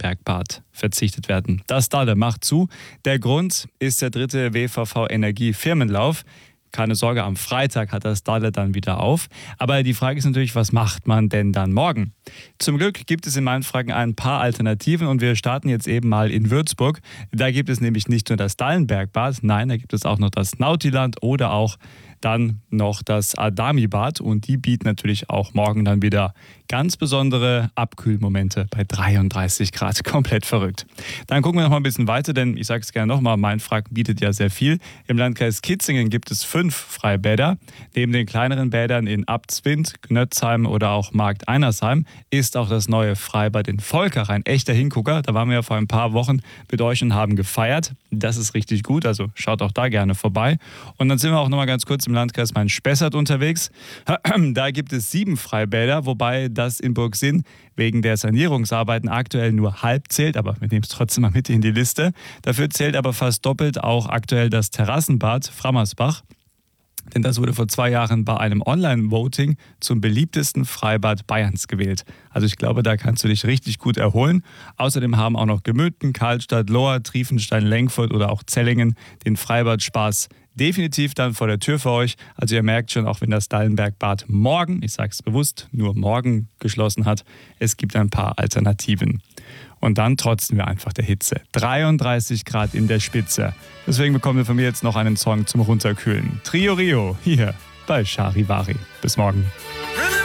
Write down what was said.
Dallenbergbad verzichtet werden. Das Dalle macht zu. Der Grund ist der 3. WVV Energie Firmenlauf. Keine Sorge, am Freitag hat das Dalle dann wieder auf. Aber die Frage ist natürlich, was macht man denn dann morgen? Zum Glück gibt es in Mainfranken ein paar Alternativen und wir starten jetzt eben mal in Würzburg. Da gibt es nämlich nicht nur das Dallenbergbad, nein, da gibt es auch noch das Nautiland oder auch dann noch das Adami-Bad und die bieten natürlich auch morgen dann wieder ganz besondere Abkühlmomente bei 33 Grad. Komplett verrückt. Dann gucken wir noch mal ein bisschen weiter, denn ich sage es gerne nochmal, Mainfranken bietet ja sehr viel. Im Landkreis Kitzingen gibt es 5 Freibäder. Neben den kleineren Bädern in Abtswind, Gnötzheim oder auch Markt-Einersheim ist auch das neue Freibad in Volkach ein echter Hingucker. Da waren wir ja vor ein paar Wochen mit euch und haben gefeiert. Das ist richtig gut, also schaut auch da gerne vorbei. Und dann sind wir auch noch mal ganz kurz im Landkreis Main-Spessart unterwegs. Da gibt es 7 Freibäder, wobei das in Burgsinn wegen der Sanierungsarbeiten aktuell nur halb zählt, aber wir nehmen es trotzdem mal mit in die Liste. Dafür zählt aber fast doppelt auch aktuell das Terrassenbad Frammersbach. Denn das wurde vor 2 Jahren bei einem Online-Voting zum beliebtesten Freibad Bayerns gewählt. Also ich glaube, da kannst du dich richtig gut erholen. Außerdem haben auch noch Gemünden, Karlstadt, Lohr, Triefenstein, Lenkfurt oder auch Zellingen den Freibad-Spaß definitiv dann vor der Tür für euch. Also ihr merkt schon, auch wenn das Dallenbergbad morgen, ich sage es bewusst, nur morgen geschlossen hat, es gibt ein paar Alternativen. Und dann trotzen wir einfach der Hitze. 33 Grad in der Spitze. Deswegen bekommen wir von mir jetzt noch einen Song zum Runterkühlen. Trio Rio, hier bei Charivari. Bis morgen.